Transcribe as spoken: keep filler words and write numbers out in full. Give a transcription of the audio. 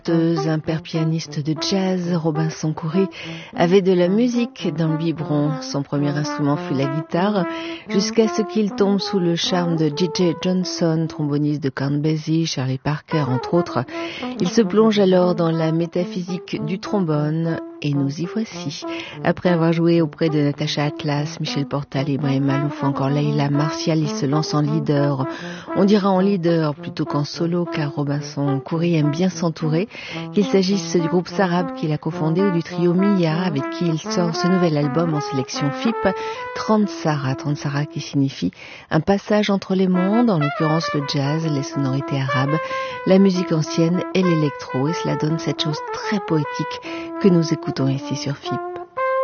Un père pianiste de jazz, Robinson Coury, avait de la musique dans le biberon. Son premier instrument fut la guitare, jusqu'à ce qu'il tombe sous le charme de J J Johnson, tromboniste de Count Basie, Charlie Parker, entre autres. Il se plonge alors dans la métaphysique du trombone, et nous y voici. Après avoir joué auprès de Natacha Atlas, Michel Portal, Ibrahim Malouf, encore Leila Martial, il se lance en leader. On dira en leader plutôt qu'en solo, car Robinson Coury aime bien s'entourer, qu'il s'agisse du groupe Sarab qu'il a cofondé ou du trio Mia avec qui il sort ce nouvel album en sélection F I P, Transara, Transara qui signifie un passage entre les mondes, en l'occurrence le jazz, les sonorités arabes, la musique ancienne et l'électro, et cela donne cette chose très poétique que nous écoutons ici sur F I P.